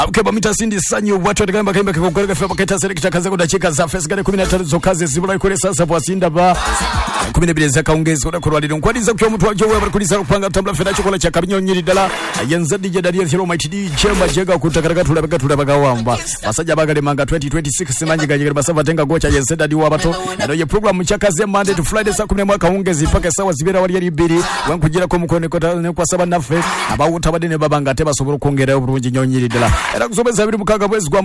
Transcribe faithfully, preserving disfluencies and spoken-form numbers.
Abukeba mitasindi sanyu watu atakamba kaimba kikokoreka fema kaita selekta kaza kudachika za fesigare kumi na tatu zokaze zibula kule sasa bwasinda ba kumi na mbili za kaongezi kwa kurwaliro nkwadiza kwa mtu wajo wewe kulisa kupanga tambla fena chokola cha kabinyo nyiri dala yenza D J Daniel Hero Mighty D chemba jega kutakaraka tulabeka tulabeka wamba basaja bagale manga twenty twenty-six manji gajira basava tenga gocha yenza dadi wabato ndio program chakaze Monday to Friday saa kumi mwaka ongezi paka sawa zibira wali yali biri wankugira ko mukone ko kwa saba nafe abawuta badene babanga teba soboro kongera obulungi nyonyiri dala era kuzobeza biri mukaga bwezi